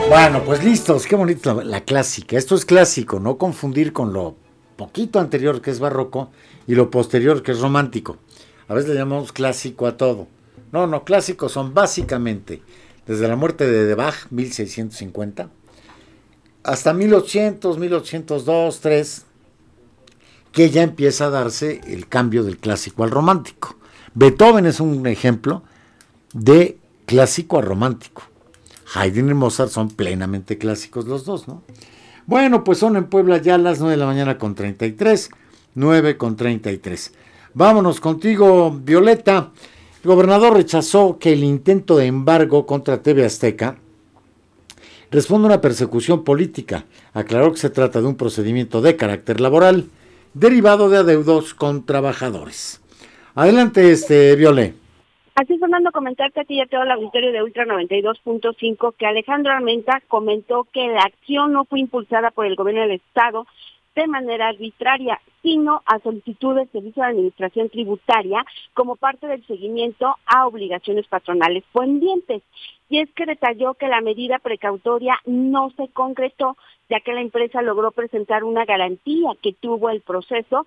Bueno, pues listos, qué bonito la clásica. Esto es clásico, no confundir con lo poquito anterior que es barroco y lo posterior que es romántico. A veces le llamamos clásico a todo. No, no, clásicos son básicamente desde la muerte de Bach, 1650, hasta 1800, 1802, 3, que ya empieza a darse el cambio del clásico al romántico. Beethoven es un ejemplo de clásico a romántico. Haydn y Mozart son plenamente clásicos los dos, ¿no? Bueno, pues son en Puebla ya las 9 de la mañana con 33, 9 con 33. Vámonos contigo, Violeta. El gobernador rechazó que el intento de embargo contra TV Azteca responde a una persecución política. Aclaró que se trata de un procedimiento de carácter laboral derivado de adeudos con trabajadores. Adelante, Violé. Así, Fernando, comentarte a ti y a todo el auditorio de Ultra 92.5 que Alejandro Armenta comentó que la acción no fue impulsada por el gobierno del Estado de manera arbitraria, sino a solicitud del Servicio de Administración Tributaria como parte del seguimiento a obligaciones patronales pendientes. Y es que detalló que la medida precautoria no se concretó, ya que la empresa logró presentar una garantía que detuvo el proceso,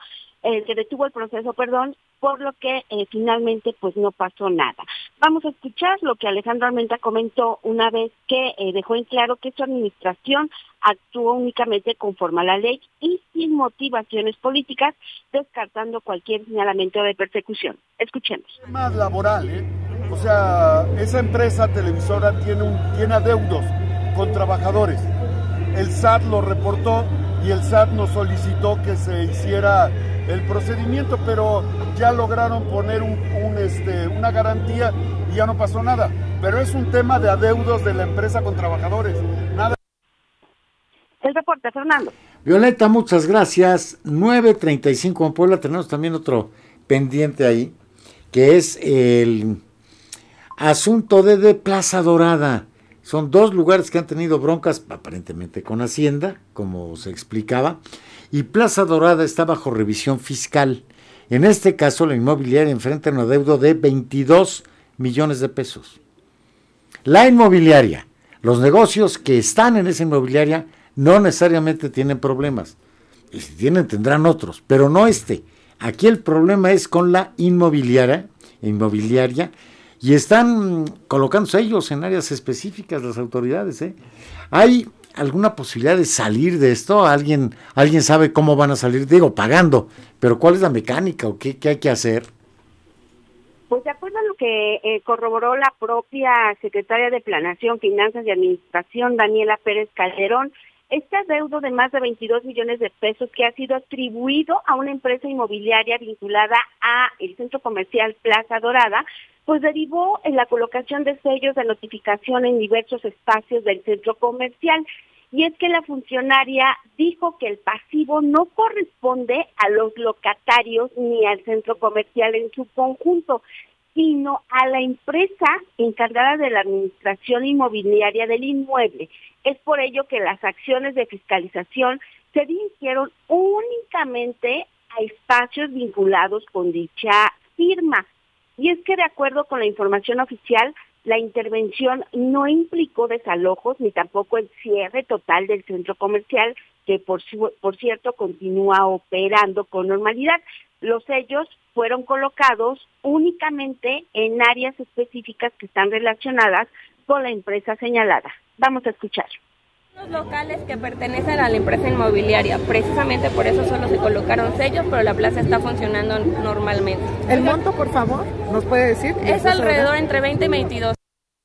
por lo que finalmente pues no pasó nada. Vamos a escuchar lo que Alejandro Armenta comentó una vez que dejó en claro que su administración actuó únicamente conforme a la ley y sin motivaciones políticas, descartando cualquier señalamiento de persecución. Escuchemos. Más laboral, O sea, esa empresa televisora tiene adeudos con trabajadores. El SAT lo reportó y el SAT nos solicitó que se hiciera el procedimiento, pero ya lograron poner una garantía y ya no pasó nada. Pero es un tema de adeudos de la empresa con trabajadores. Nada. El reporte, Fernando. Violeta, muchas gracias. 9:35 en Puebla. Tenemos también otro pendiente ahí, que es el asunto de Plaza Dorada. Son dos lugares que han tenido broncas, aparentemente con Hacienda, como se explicaba, y Plaza Dorada está bajo revisión fiscal. En este caso, la inmobiliaria enfrenta un adeudo de 22 millones de pesos. La inmobiliaria, los negocios que están en esa inmobiliaria no necesariamente tienen problemas. Y si tienen, tendrán otros, pero no este. Aquí el problema es con la inmobiliaria, y están colocándose ellos en áreas específicas, las autoridades. ¿Hay alguna posibilidad de salir de esto? ¿Alguien sabe cómo van a salir? Digo, pagando, pero ¿cuál es la mecánica o qué hay que hacer? Pues de acuerdo a lo que corroboró la propia secretaria de Planeación, Finanzas y Administración, Daniela Pérez Calderón, este adeudo de más de 22 millones de pesos que ha sido atribuido a una empresa inmobiliaria vinculada a el centro comercial Plaza Dorada, pues derivó en la colocación de sellos de notificación en diversos espacios del centro comercial. Y es que la funcionaria dijo que el pasivo no corresponde a los locatarios ni al centro comercial en su conjunto, sino a la empresa encargada de la administración inmobiliaria del inmueble. Es por ello que las acciones de fiscalización se dirigieron únicamente a espacios vinculados con dicha firma. Y es que de acuerdo con la información oficial, la intervención no implicó desalojos ni tampoco el cierre total del centro comercial, que por cierto continúa operando con normalidad. Los sellos fueron colocados únicamente en áreas específicas que están relacionadas con la empresa señalada. Vamos a escuchar. Los locales que pertenecen a la empresa inmobiliaria, precisamente por eso solo se colocaron sellos, pero la plaza está funcionando normalmente. ¿El monto, por favor, nos puede decir? Es alrededor entre 20 y 22.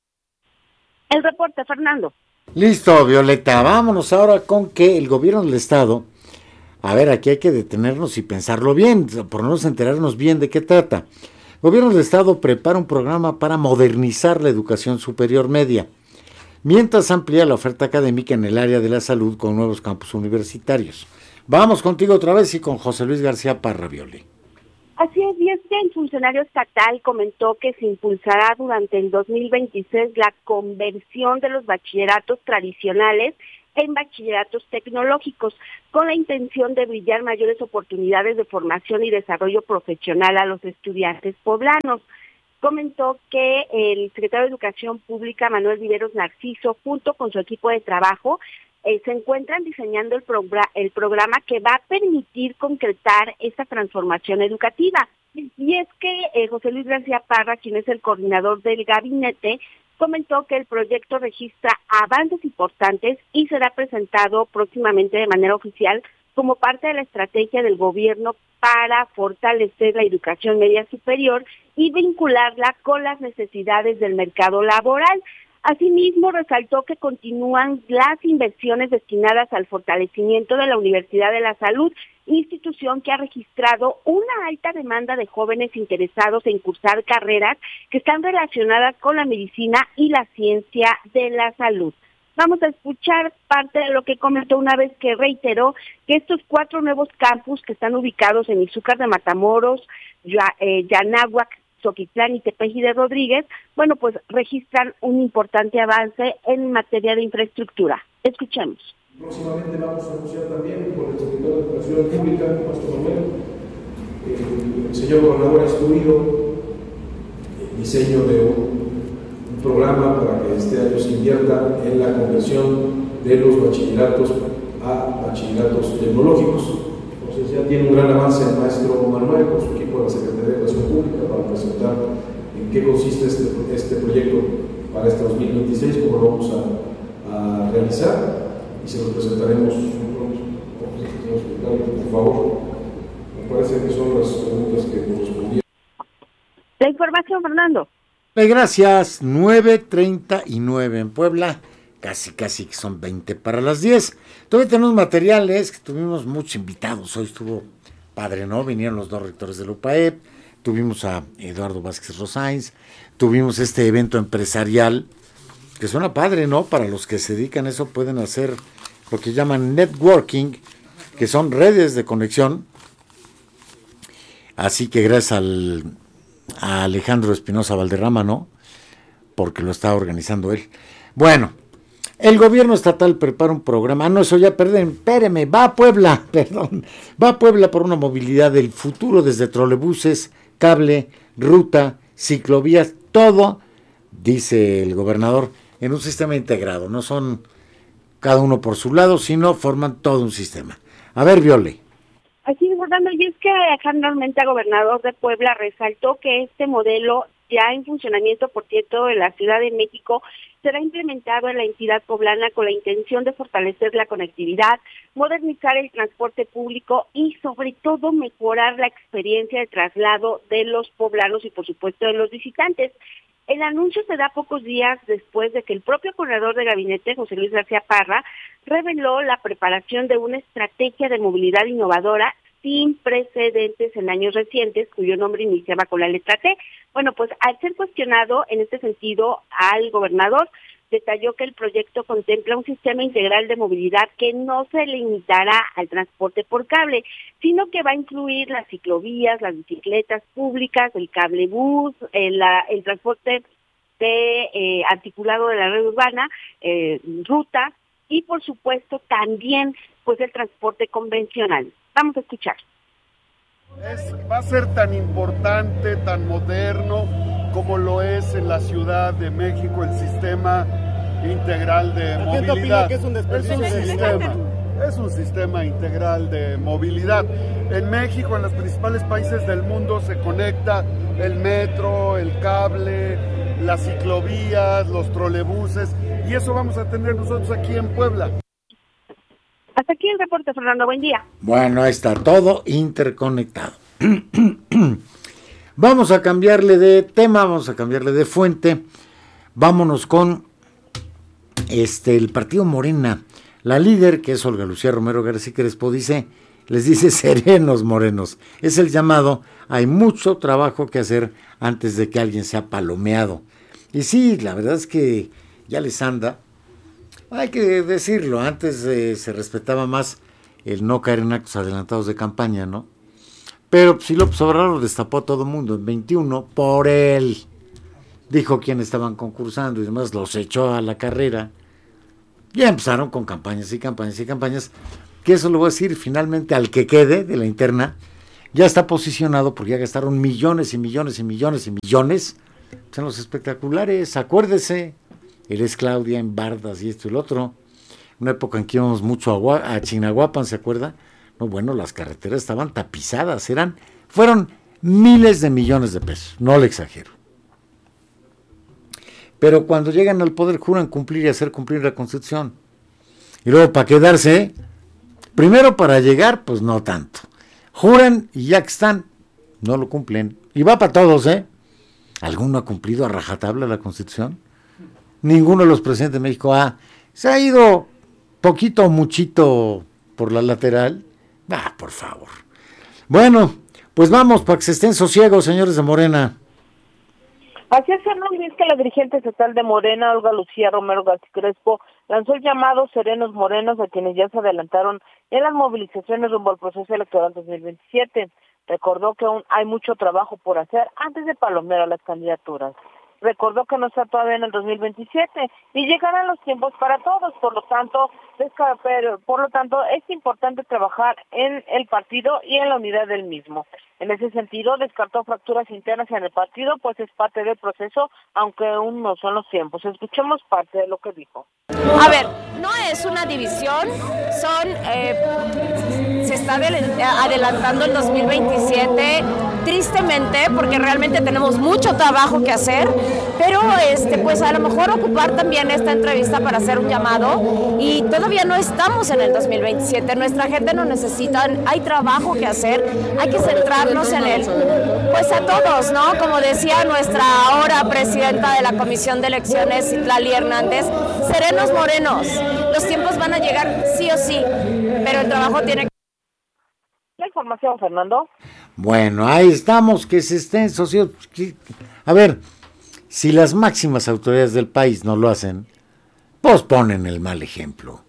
El reporte, Fernando. Listo, Violeta, vámonos ahora con que el gobierno del Estado, a ver, aquí hay que detenernos y pensarlo bien, por no enterarnos bien de qué trata. El gobierno del Estado prepara un programa para modernizar la educación superior media, mientras amplía la oferta académica en el área de la salud con nuevos campus universitarios. Vamos contigo otra vez y con José Luis García Parra, Viole. Así es, y es que el funcionario estatal comentó que se impulsará durante el 2026 la conversión de los bachilleratos tradicionales en bachilleratos tecnológicos, con la intención de brillar mayores oportunidades de formación y desarrollo profesional a los estudiantes poblanos. comentó que el secretario de Educación Pública, Manuel Viveros Narciso, junto con su equipo de trabajo, se encuentran diseñando el programa que va a permitir concretar esta transformación educativa. Y es que José Luis García Parra, quien es el coordinador del gabinete, comentó que el proyecto registra avances importantes y será presentado próximamente de manera oficial como parte de la estrategia del gobierno para fortalecer la educación media superior y vincularla con las necesidades del mercado laboral. Asimismo, resaltó que continúan las inversiones destinadas al fortalecimiento de la Universidad de la Salud, institución que ha registrado una alta demanda de jóvenes interesados en cursar carreras que están relacionadas con la medicina y la ciencia de la salud. Vamos a escuchar parte de lo que comentó una vez que reiteró que estos 4 nuevos campus que están ubicados en Izúcar de Matamoros, Yanáhuac, Xoquitlán y Tepeji de Rodríguez, bueno, pues registran un importante avance en materia de infraestructura. Escuchemos. Próximamente vamos a anunciar también por el secretario de Educación Pública, Pastor Manuel, el señor gobernador ha instruido el diseño de un programa para que este año se invierta en la conversión de los bachilleratos a bachilleratos tecnológicos. Entonces ya tiene un gran avance el maestro Manuel con su equipo de la Secretaría de Educación Pública para presentar en qué consiste este proyecto para este 2026, cómo lo vamos a realizar, y se los presentaremos pronto. Por favor, me parece que son las preguntas que correspondían. La información, Fernando. Gracias, 9:39 en Puebla, casi que son 20 para las 10. Todavía tenemos materiales, que tuvimos muchos invitados, hoy estuvo padre, ¿no? Vinieron los 2 rectores del UPAEP, tuvimos a Eduardo Vázquez Rosáinz, tuvimos este evento empresarial, que suena padre, ¿no? Para los que se dedican a eso pueden hacer lo que llaman networking, que son redes de conexión. Así que gracias a Alejandro Espinosa Valderrama, ¿no? Porque lo está organizando él. Bueno, el gobierno estatal prepara un programa. No, eso ya espéreme, va a Puebla, va a Puebla por una movilidad del futuro desde trolebuses, cable, ruta, ciclovías, todo, dice el gobernador, en un sistema integrado. No son cada uno por su lado, sino forman todo un sistema. A ver, Viole. Así es, Fernando, y es que Alejandro Armenta, gobernador de Puebla, resaltó que este modelo, ya en funcionamiento, por cierto, en la Ciudad de México, será implementado en la entidad poblana con la intención de fortalecer la conectividad, modernizar el transporte público y, sobre todo, mejorar la experiencia de traslado de los poblanos y, por supuesto, de los visitantes. El anuncio se da pocos días después de que el propio coordinador de gabinete, José Luis García Parra, reveló la preparación de una estrategia de movilidad innovadora sin precedentes en años recientes, cuyo nombre iniciaba con la letra T. Bueno, pues al ser cuestionado en este sentido al gobernador, detalló que el proyecto contempla un sistema integral de movilidad que no se limitará al transporte por cable, sino que va a incluir las ciclovías, las bicicletas públicas, el cablebús, el transporte articulado de la red urbana, ruta y por supuesto también pues el transporte convencional. Vamos a escuchar. Va a ser tan importante, tan moderno como lo es en la Ciudad de México el sistema integral de movilidad. Es un sistema integral de movilidad. En México, en los principales países del mundo, se conecta el metro, el cable, las ciclovías, los trolebuses, y eso vamos a tener nosotros aquí en Puebla. Hasta aquí el reporte, Fernando. Buen día. Bueno, está todo interconectado. Vamos a cambiarle de tema, vamos a cambiarle de fuente. Vámonos con el partido Morena. La líder, que es Olga Lucía Romero García Crespo, les dice serenos morenos. Es el llamado, hay mucho trabajo que hacer antes de que alguien sea palomeado. Y sí, la verdad es que ya les anda. Hay que decirlo, antes se respetaba más el no caer en actos adelantados de campaña, ¿no? Pero si López Obrador lo destapó a todo el mundo en 21, por él. Dijo quién estaban concursando y demás, los echó a la carrera. Ya empezaron con campañas y campañas y campañas, que eso lo voy a decir finalmente al que quede de la interna, ya está posicionado porque ya gastaron millones y millones y millones y millones en los espectaculares, acuérdese, eres Claudia en Bardas y esto y el otro. Una época en que íbamos mucho a Chignahuapan, ¿se acuerda? No, bueno, las carreteras estaban tapizadas, fueron miles de millones de pesos, no le exagero. Pero cuando llegan al poder juran cumplir y hacer cumplir la Constitución. Y luego para quedarse, primero para llegar, pues no tanto. Juran y ya que están, no lo cumplen. Y va para todos, ¿eh? ¿Alguno ha cumplido a rajatabla la Constitución? Ninguno de los presidentes de México se ha ido poquito o muchito por la lateral. Por favor. Bueno, pues vamos para que se estén sosiegos, señores de Morena. Así es, Fernando, y es que la dirigente estatal de Morena, Olga Lucía Romero García Crespo, lanzó el llamado Serenos Morenos a quienes ya se adelantaron en las movilizaciones rumbo al proceso electoral 2027. Recordó que aún hay mucho trabajo por hacer antes de palomear a las candidaturas. Recordó que no está todavía en el 2027 y llegarán los tiempos para todos, por lo tanto es importante trabajar en el partido y en la unidad del mismo. En ese sentido, descartó fracturas internas en el partido, pues es parte del proceso, aunque aún no son los tiempos. Escuchemos parte de lo que dijo. A ver, no es una división, se está adelantando el 2027, tristemente, porque realmente tenemos mucho trabajo que hacer, pero pues a lo mejor ocupar también esta entrevista para hacer un llamado, y todavía no estamos en el 2027, nuestra gente nos necesita, hay trabajo que hacer, hay que centrarnos en él, pues a todos, ¿no? Como decía nuestra ahora presidenta de la Comisión de Elecciones, Citlali Hernández, serenos morenos, los tiempos van a llegar sí o sí, pero el trabajo tiene que... La información, Fernando. Bueno, ahí estamos, que se estén socios. A ver, si las máximas autoridades del país no lo hacen, pues ponen el mal ejemplo.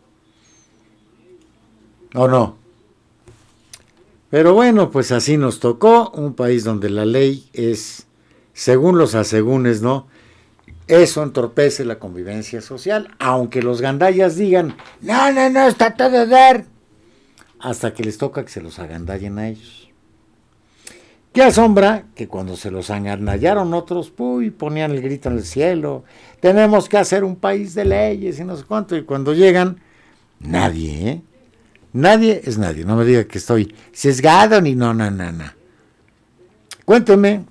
¿O no? Pero bueno, pues así nos tocó, un país donde la ley es, según los asegúnes, ¿no? Eso entorpece la convivencia social, aunque los gandallas digan, no, está todo de dar, hasta que les toca que se los agandallen a ellos. Qué asombra que cuando se los agandallaron otros, ponían el grito en el cielo, tenemos que hacer un país de leyes y no sé cuánto, y cuando llegan, nadie, nadie es nadie, no me diga que estoy sesgado ni no. Cuénteme.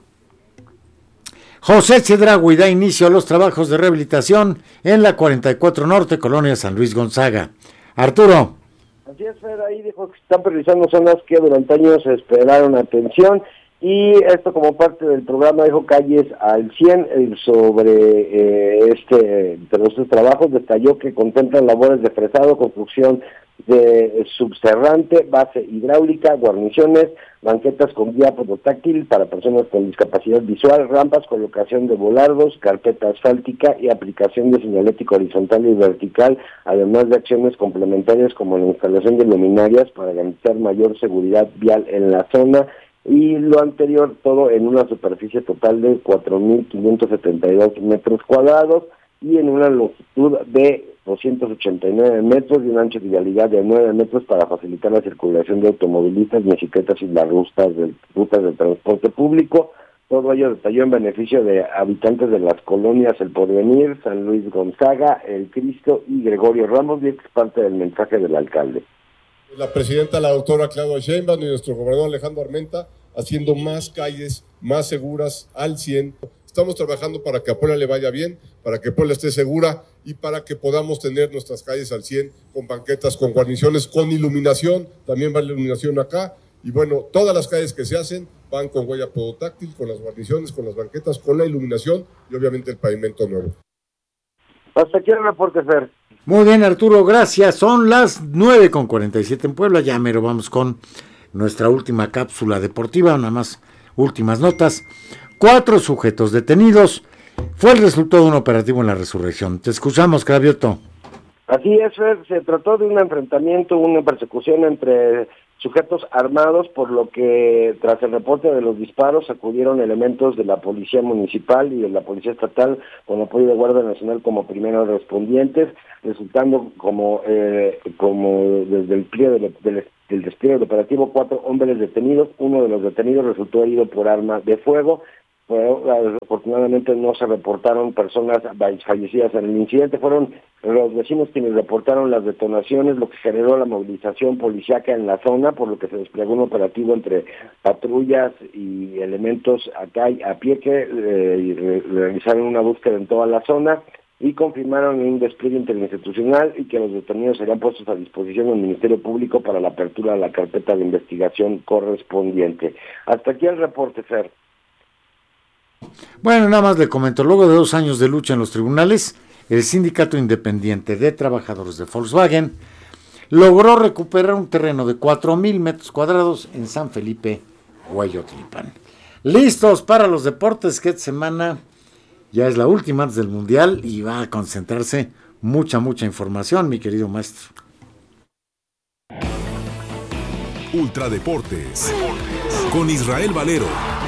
José Chedraui da inicio a los trabajos de rehabilitación en la 44 Norte, Colonia San Luis Gonzaga. Arturo. Así es, Fer, ahí dijo que están priorizando zonas que durante años esperaron atención, y esto como parte del programa dijo calles al 100. Sobre estos trabajos detalló que contemplan labores de fresado, construcción de subterráneo, base hidráulica, guarniciones, banquetas con guía portátil para personas con discapacidad visual, rampas, colocación de volardos, carpeta asfáltica y aplicación de señalética horizontal y vertical, además de acciones complementarias como la instalación de luminarias para garantizar mayor seguridad vial en la zona, y lo anterior todo en una superficie total de 4.572 metros cuadrados y en una longitud de 289 metros y un ancho de vialidad de 9 metros para facilitar la circulación de automovilistas, bicicletas y las rutas del transporte público. Todo ello detalló en beneficio de habitantes de las colonias El Porvenir, San Luis Gonzaga, El Cristo y Gregorio Ramos, y es parte del mensaje del alcalde. La presidenta, la doctora Claudia Sheinbaum, y nuestro gobernador Alejandro Armenta, haciendo más calles más seguras al 100. Estamos trabajando para que a Puebla le vaya bien, para que Puebla esté segura y para que podamos tener nuestras calles al 100 con banquetas, con guarniciones, con iluminación. También va la iluminación acá. Y bueno, todas las calles que se hacen van con huella podotáctil, con las guarniciones, con las banquetas, con la iluminación y obviamente el pavimento nuevo. Hasta aquí el reporte, Fer. Muy bien, Arturo, gracias. Son las 9:47 en Puebla. Ya mero vamos con nuestra última cápsula deportiva, nada más últimas notas. 4 sujetos detenidos. Fue el resultado de un operativo en la Resurrección. Te escuchamos, Cravioto. Así es, Fer. Se trató de un enfrentamiento, una persecución entre sujetos armados, por lo que tras el reporte de los disparos acudieron elementos de la Policía Municipal y de la Policía Estatal con apoyo de Guardia Nacional como primeros respondientes, resultando como desde el despliegue del operativo 4 hombres detenidos. Uno de los detenidos resultó herido por arma de fuego Afortunadamente no se reportaron personas fallecidas en el incidente, fueron los vecinos quienes reportaron las detonaciones, lo que generó la movilización policíaca en la zona, por lo que se desplegó un operativo entre patrullas y elementos acá a pie que realizaron una búsqueda en toda la zona y confirmaron un despliegue interinstitucional y que los detenidos serían puestos a disposición del Ministerio Público para la apertura de la carpeta de investigación correspondiente. Hasta aquí el reporte, Fer. Bueno, nada más le comento, luego de 2 años de lucha en los tribunales, el Sindicato Independiente de Trabajadores de Volkswagen logró recuperar un terreno de 4,000 metros cuadrados en San Felipe, Hueyotlipan. Listos para los deportes, que esta semana ya es la última antes del Mundial y va a concentrarse mucha información, mi querido maestro. Ultradeportes con Israel Valero.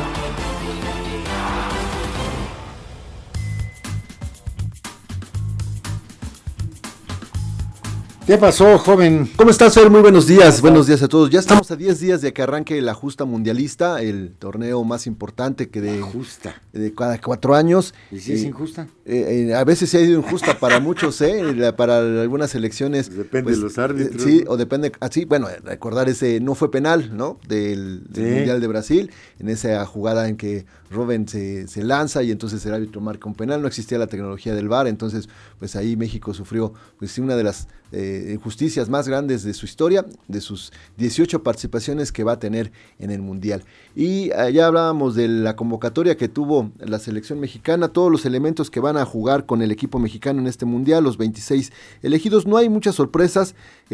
¿Qué pasó, joven? ¿Cómo estás, Fer? Muy buenos días. Buenos días a todos. Ya estamos a 10 días de que arranque la justa mundialista, el torneo más importante que de cada 4 años. ¿Y si es injusta? A veces se ha ido injusta para muchos, para algunas selecciones. Depende pues, de los árbitros. Sí, o depende. Así, bueno, recordar ese no fue penal, ¿no? Del Mundial de Brasil, en esa jugada en que Robben se lanza y entonces el árbitro marca un penal. No existía la tecnología del VAR, entonces pues ahí México sufrió pues una de las injusticias más grandes de su historia, de sus 18 participaciones que va a tener en el Mundial. Y ya hablábamos de la convocatoria que tuvo la selección mexicana, todos los elementos que van a jugar con el equipo mexicano en este Mundial, los 26 elegidos. No hay muchas sorpresas,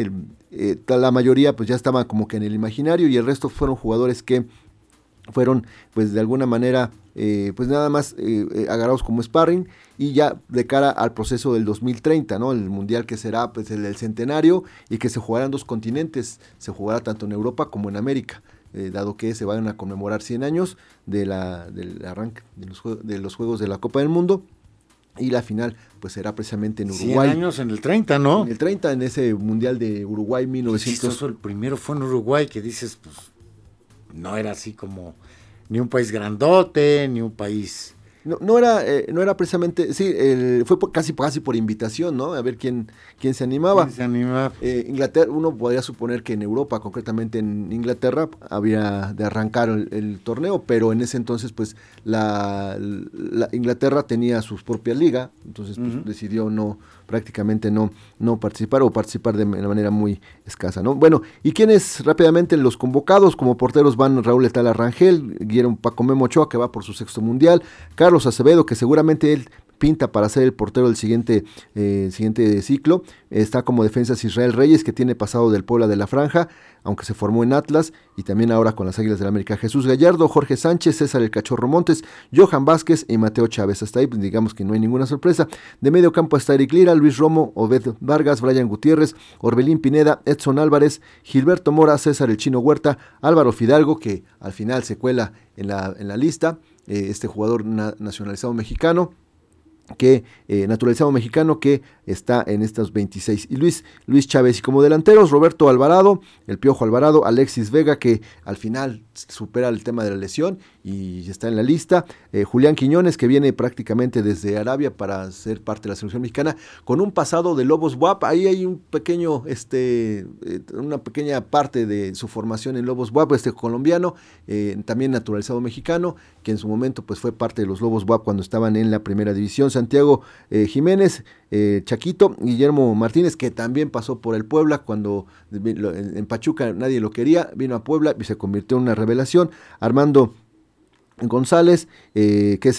la mayoría pues ya estaba como que en el imaginario y el resto fueron jugadores que fueron pues de alguna manera pues nada más agarrados como sparring y ya de cara al proceso del 2030, ¿no? El mundial que será pues el del centenario y que se jugará en 2 continentes, se jugará tanto en Europa como en América, dado que se van a conmemorar 100 años del arranque de los Juegos de la Copa del Mundo. Y la final pues será precisamente en Uruguay. 100 años en el 30, ¿no? En el 30, en ese mundial de Uruguay 1900. El primero fue en Uruguay, que dices pues no era así como ni un país grandote, ni un país... No era precisamente, sí, fue casi por invitación, ¿no? A ver quién se animaba. Inglaterra, uno podría suponer que en Europa, concretamente en Inglaterra, había de arrancar el torneo, pero en ese entonces, pues, la Inglaterra tenía su propia liga, entonces pues, decidió prácticamente no participar o participar de manera muy escasa, ¿no? Bueno, ¿y quiénes rápidamente los convocados? Como porteros van Raúl Etala Rangel, Guillermo Paco Memo Ochoa, que va por su 6º mundial, Carlos Acevedo, que seguramente él pinta para ser el portero del siguiente ciclo. Está como defensas Israel Reyes, que tiene pasado del Puebla de la Franja, aunque se formó en Atlas, y también ahora con las Águilas del América. Jesús Gallardo, Jorge Sánchez, César el Cachorro Montes, Johan Vázquez y Mateo Chávez. Hasta ahí, pues, digamos que no hay ninguna sorpresa. De medio campo está Eric Lira, Luis Romo, Obed Vargas, Brian Gutiérrez, Orbelín Pineda, Edson Álvarez, Gilberto Mora, César el Chino Huerta, Álvaro Fidalgo, que al final se cuela en la lista, este jugador nacionalizado mexicano, naturalizado mexicano que está en estos 26, y Luis Chávez. Y como delanteros, Roberto Alvarado, el Piojo Alvarado, Alexis Vega, que al final supera el tema de la lesión y está en la lista, Julián Quiñones, que viene prácticamente desde Arabia para ser parte de la selección mexicana, con un pasado de Lobos WAP. Ahí hay un pequeño, una pequeña parte de su formación en Lobos WAP, colombiano, también naturalizado mexicano, que en su momento pues fue parte de los Lobos WAP cuando estaban en la primera división. Santiago Jiménez, Chaquito, Guillermo Martínez, que también pasó por el Puebla cuando en Pachuca nadie lo quería, vino a Puebla y se convirtió en una revelación. Armando González, que es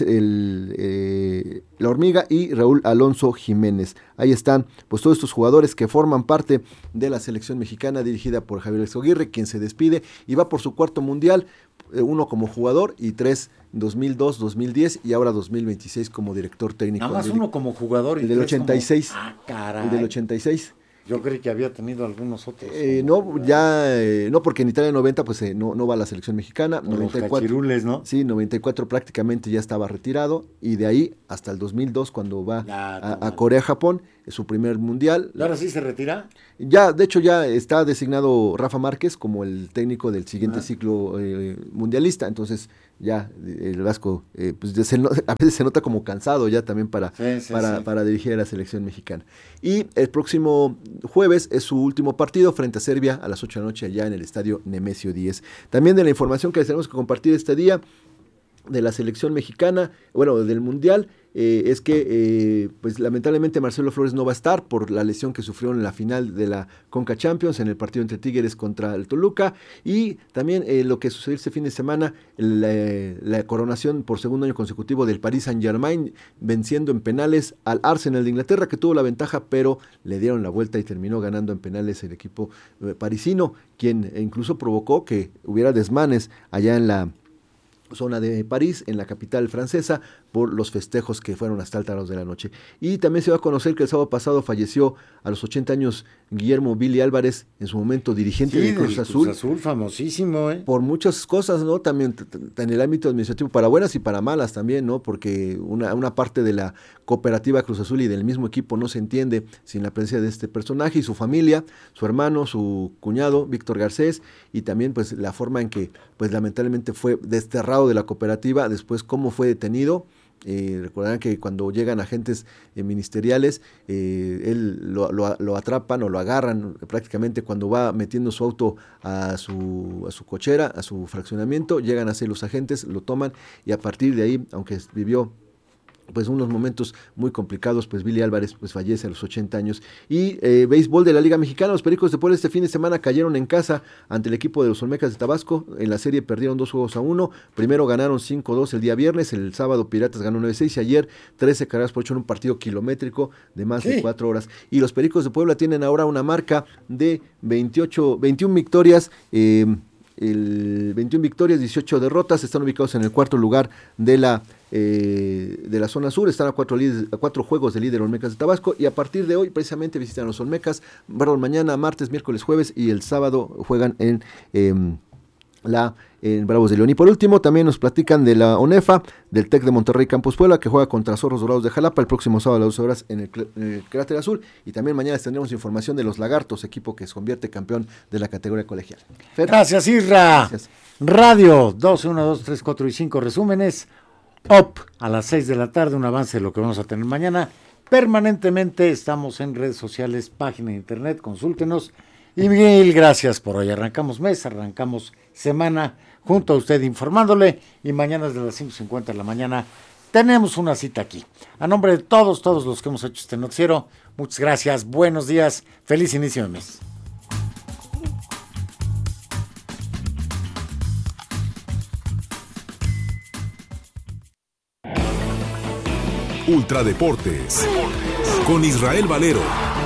la Hormiga, y Raúl Alonso Jiménez. Ahí están pues todos estos jugadores que forman parte de la selección mexicana dirigida por Javier Aguirre, quien se despide y va por su 4º mundial, 1 como jugador y 3 2002, 2010 y ahora 2026 como director técnico. Nada más 1 como jugador y el del 86. Como... caray. El del 86. Yo creí que había tenido algunos otros. No, porque en Italia 90 pues no va a la selección mexicana. 94, los cachirules, ¿no? Sí, 94 prácticamente ya estaba retirado, y de ahí hasta el 2002 cuando va a Corea, Japón, es su primer mundial. ¿Y ahora sí se retira? Ya, de hecho ya está designado Rafa Márquez como el técnico del siguiente ciclo mundialista, entonces ya el Vasco pues a veces se nota como cansado ya también para dirigir a la selección mexicana. Y el próximo jueves es su último partido frente a Serbia a las 8 de la noche allá en el estadio Nemesio 10. También de la información que les tenemos que compartir este día de la selección mexicana, bueno, del Mundial, es que pues lamentablemente Marcelo Flores no va a estar por la lesión que sufrió en la final de la Conca Champions en el partido entre Tigres contra el Toluca, y también lo que sucedió este fin de semana, la coronación por segundo año consecutivo del Paris Saint-Germain, venciendo en penales al Arsenal de Inglaterra, que tuvo la ventaja pero le dieron la vuelta y terminó ganando en penales el equipo parisino, quien incluso provocó que hubiera desmanes allá en la zona de París, en la capital francesa, por los festejos que fueron hasta altas horas de la noche. Y también se va a conocer que el sábado pasado falleció a los 80 años Guillermo Billy Álvarez, en su momento dirigente de Cruz Azul. Cruz Azul, famosísimo, por muchas cosas, ¿no? También en el ámbito administrativo, para buenas y para malas también, ¿no? Porque una parte de la cooperativa Cruz Azul y del mismo equipo no se entiende sin la presencia de este personaje y su familia, su hermano, su cuñado, Víctor Garcés, y también pues la forma en que pues lamentablemente fue desterrado de la cooperativa, después cómo fue detenido. Recordarán que cuando llegan agentes ministeriales, él lo atrapan o lo agarran prácticamente cuando va metiendo su auto a su cochera, a su fraccionamiento, llegan a ser los agentes, lo toman, y a partir de ahí, aunque vivió pues unos momentos muy complicados, pues Billy Álvarez pues fallece a los 80 años. Y béisbol de la Liga Mexicana, los Pericos de Puebla este fin de semana cayeron en casa ante el equipo de los Olmecas de Tabasco. En la serie perdieron 2-1. Primero ganaron 5-2 el día viernes, el sábado Piratas ganó 9-6 y ayer 13 carreras por 8 en un partido kilométrico de más de 4 horas. Y los Pericos de Puebla tienen ahora una marca de 21 victorias, 21 victorias, 18 derrotas, están ubicados en el cuarto lugar de la zona sur, están a 4 juegos de líder Olmecas de Tabasco, y a partir de hoy precisamente visitan a los Olmecas, mañana, martes, miércoles, jueves, y el sábado juegan en Bravos de León. Y por último también nos platican de la ONEFA, del TEC de Monterrey Campus Puebla, que juega contra Zorros Dorados de Jalapa el próximo sábado a las 12 horas en el Cráter Azul, y también mañana tendremos información de los Lagartos, equipo que se convierte campeón de la categoría colegial. Gracias, Isra. Gracias. Radio 12, 1, 2, 3, 4 y 5 resúmenes. A las 6 de la tarde, un avance de lo que vamos a tener mañana. Permanentemente estamos en redes sociales, página de internet, consúltenos. Y mil gracias por hoy. Arrancamos mes, arrancamos semana junto a usted informándole, y mañana desde las 5:50 de la mañana tenemos una cita aquí. A nombre de todos los que hemos hecho este noticiero, muchas gracias, buenos días, feliz inicio de mes. Ultradeportes con Israel Valero.